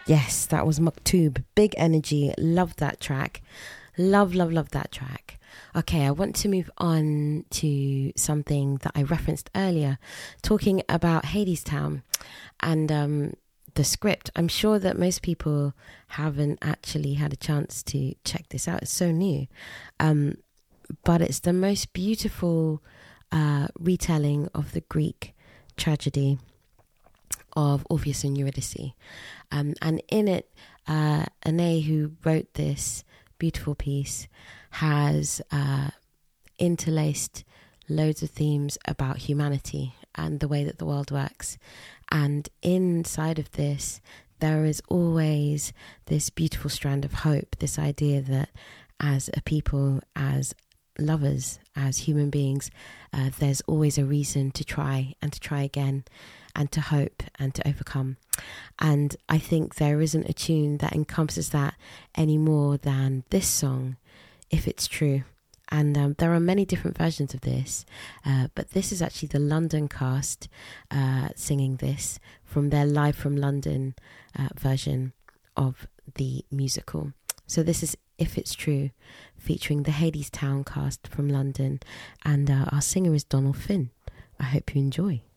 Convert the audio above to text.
Yes, that was Maktub. Big energy. Love that track. Love that track. Okay, I want to move on to something that I referenced earlier, talking about Hadestown and the script. I'm sure that most people haven't actually had a chance to check this out. It's so new. But it's the most beautiful retelling of the Greek tragedy of Orpheus and Eurydice. And in it, Aeneas, who wrote this beautiful piece, has interlaced loads of themes about humanity and the way that the world works. And inside of this, there is always this beautiful strand of hope, this idea that as a people, as lovers, as human beings, there's always a reason to try and to try again and to hope and to overcome. And I think there isn't a tune that encompasses that any more than this song, If It's True. And there are many different versions of this, but this is actually the London cast singing this from their Live from London version of the musical. So this is If It's True, featuring the Hadestown cast from London, and our singer is Donald Finn. I hope you enjoy.